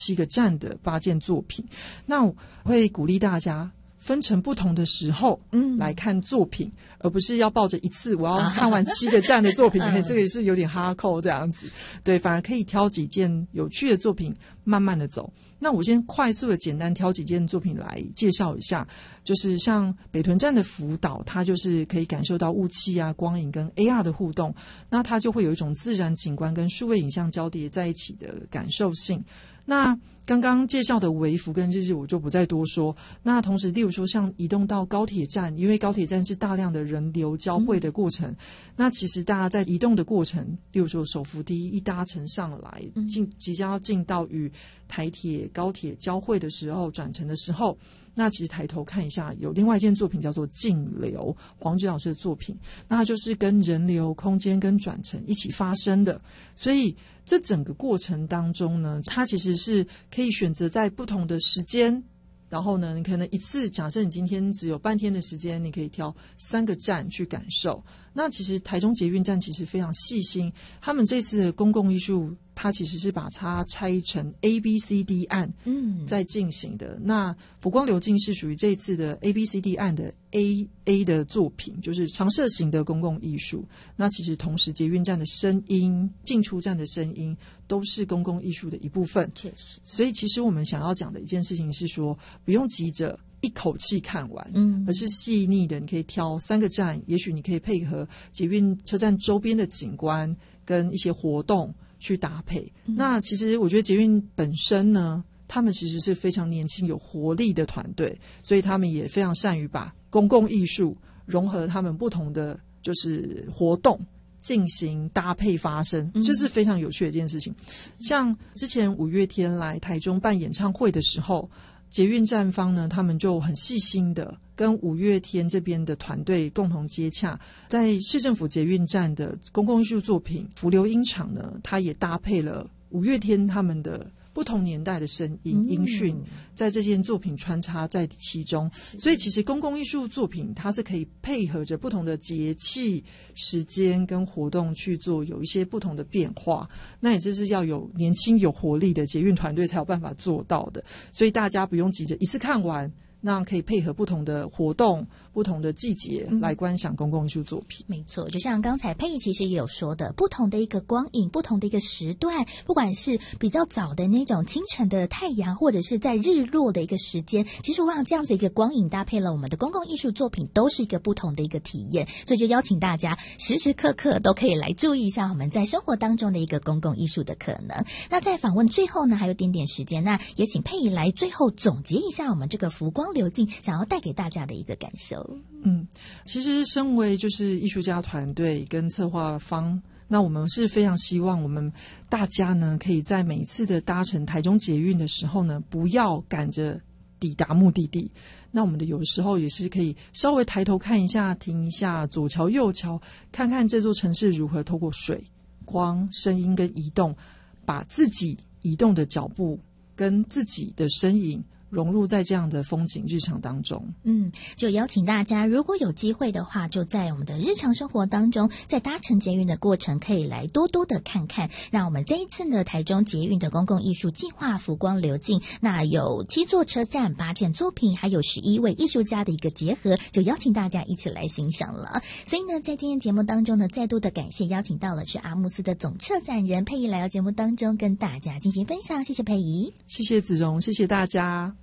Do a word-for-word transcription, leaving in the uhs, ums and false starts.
七个站的八件作品。那我会鼓励大家分成不同的时候来看作品，嗯、而不是要抱着一次我要看完七个站的作品，啊、这个也是有点哈扣这样子。对，反而可以挑几件有趣的作品慢慢的走。那我先快速的简单挑几件作品来介绍一下，就是像北屯站的福岛，它就是可以感受到雾气啊、光影跟 A R 的互动，那它就会有一种自然景观跟数位影像交叠在一起的感受性。那刚刚介绍的微服跟日日我就不再多说。那同时例如说像移动到高铁站，因为高铁站是大量的人流交汇的过程，嗯、那其实大家在移动的过程，例如说手扶梯一搭乘上来，进即将要进到与台铁高铁交汇的时候，转乘的时候，那其实抬头看一下，有另外一件作品叫做径流，黄菊老师的作品，那它就是跟人流、空间跟转乘一起发生的。所以这整个过程当中呢，它其实是可以选择在不同的时间，然后呢，你可能一次，假设你今天只有半天的时间，你可以挑三个站去感受。那其实台中捷运站其实非常细心，他们这次的公共艺术，它其实是把它拆成 A B C D 案在进行的。嗯、那浮光流镜是属于这一次的 A B C D 案的 A A 的作品，就是常设型的公共艺术。那其实同时捷运站的声音、进出站的声音都是公共艺术的一部分。 确实， 所以其实我们想要讲的一件事情是说，不用急着一口气看完，嗯，而是细腻的，你可以挑三个站，也许你可以配合捷运车站周边的景观跟一些活动去搭配。嗯、那其实我觉得捷运本身呢，他们其实是非常年轻有活力的团队，所以他们也非常善于把公共艺术融合他们不同的就是活动进行搭配发生，这是非常有趣的一件事情。嗯、像之前五月天来台中办演唱会的时候，捷运站方呢，他们就很细心的跟五月天这边的团队共同接洽，在市政府捷运站的公共艺术作品浮流音场呢，它也搭配了五月天他们的不同年代的声音音讯，在这件作品穿插在其中。所以其实公共艺术作品它是可以配合着不同的节气、时间跟活动去做有一些不同的变化，那也就是要有年轻有活力的捷运团队才有办法做到的。所以大家不用急着一次看完，那可以配合不同的活动、不同的季节来观赏公共艺术作品。 嗯、没错，就像刚才佩仪其实也有说的，不同的一个光影，不同的一个时段，不管是比较早的那种清晨的太阳，或者是在日落的一个时间，其实我想这样子一个光影搭配了我们的公共艺术作品，都是一个不同的一个体验。所以就邀请大家时时刻刻都可以来注意一下我们在生活当中的一个公共艺术的可能。那在访问最后呢，还有点点时间，那也请佩仪来最后总结一下我们这个浮光流镜想要带给大家的一个感受。 嗯，其实身为就是艺术家团队跟策划方，那我们是非常希望我们大家呢，可以在每一次的搭乘台中捷运的时候呢，不要赶着抵达目的地。那我们的有时候也是可以稍微抬头看一下，停一下，左瞧右瞧，看看这座城市如何透过水、光、声音跟移动，把自己移动的脚步跟自己的身影融入在这样的风景日常当中。 嗯，就邀请大家，如果有机会的话，就在我们的日常生活当中，在搭乘捷运的过程，可以来多多的看看。让我们这一次的台中捷运的公共艺术计划浮光流镜，那有七座车站、八件作品，还有十一位艺术家的一个结合，就邀请大家一起来欣赏了。所以呢，在今天节目当中呢，再度的感谢邀请到了是阿慕斯的总策展人佩仪来到节目当中跟大家进行分享，谢谢佩仪， 谢谢子荣，谢谢大家。